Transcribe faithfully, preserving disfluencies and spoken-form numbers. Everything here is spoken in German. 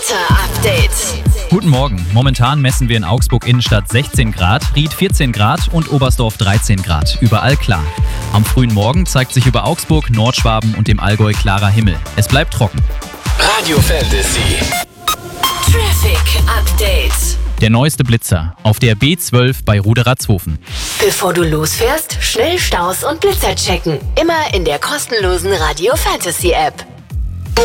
Wetter-Update. Guten Morgen. Momentan messen wir in Augsburg Innenstadt sechzehn Grad, Ried vierzehn Grad und Oberstdorf dreizehn Grad. Überall klar. Am frühen Morgen zeigt sich über Augsburg, Nordschwaben und dem Allgäu klarer Himmel. Es bleibt trocken. Radio Fantasy. Traffic Update. Der neueste Blitzer auf der B zwölf bei Ruderatzhofen. Bevor du losfährst, schnell Staus und Blitzer checken. Immer in der kostenlosen Radio Fantasy App.